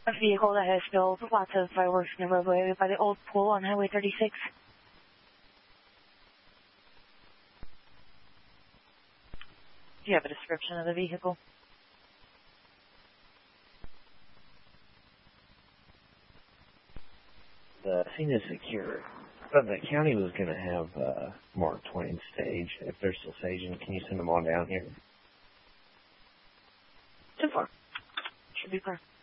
A vehicle that has spilled lots of fireworks in the roadway by the old pool on Highway 36. Do you have a description of the vehicle? The scene is secure, but the county was going to have Mark Twain stage. If they're still staging, can you send them on down here? 2-4. Should be clear.